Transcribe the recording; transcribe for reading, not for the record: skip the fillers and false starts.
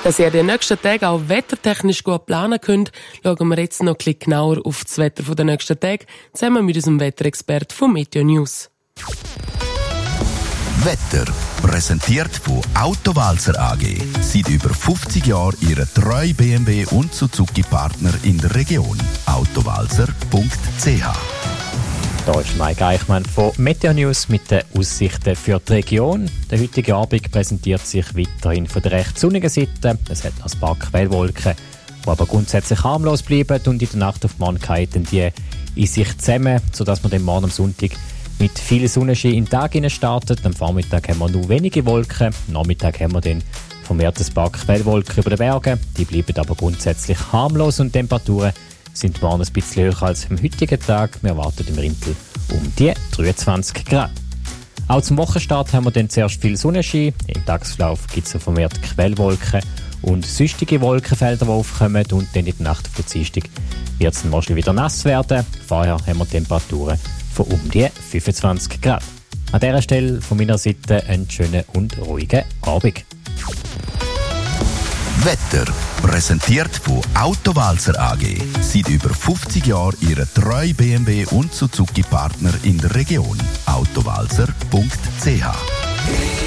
Dass ihr die nächsten Tage auch wettertechnisch gut planen könnt, schauen wir jetzt noch ein bisschen genauer auf das Wetter der nächsten Tage, zusammen mit unserem Wetterexperten von Meteo News. Wetter, präsentiert von Autowalzer AG. Seit über 50 Jahren Ihre treue BMW und Suzuki-Partner in der Region. Autowalzer.ch. Hier ist Mike Eichmann von Meteo News mit den Aussichten für die Region. Der heutige Abend präsentiert sich weiterhin von der recht sonnigen Seite. Es hat noch ein paar Quellwolken, die aber grundsätzlich harmlos bleiben, und in der Nacht auf morgen halten die in sich zusammen, sodass man dann morgen am Sonntag mit viel Sonnenschein in den Tag startet. Am Vormittag haben wir nur wenige Wolken, am Nachmittag haben wir dann vermehrt ein paar Quellwolken über den Bergen. Die bleiben aber grundsätzlich harmlos und die Temperaturen sind morgen ein bisschen höher als am heutigen Tag. Wir erwarten im Rintel um die 23 Grad. Auch zum Wochenstart haben wir dann zuerst viel Sonnenschein. Im Tagesverlauf gibt es vermehrt Quellwolken und sonstige Wolkenfelder, die aufkommen. Und dann in der Nacht auf der Dienstag wird es wahrscheinlich wieder nass werden. Vorher haben wir Temperaturen von um die 25 Grad. An dieser Stelle von meiner Seite einen schönen und ruhigen Abend. Wetter, präsentiert von Autowalzer AG. Seit über 50 Jahren Ihre treue BMW und Suzuki-Partner in der Region. Autowalzer.ch.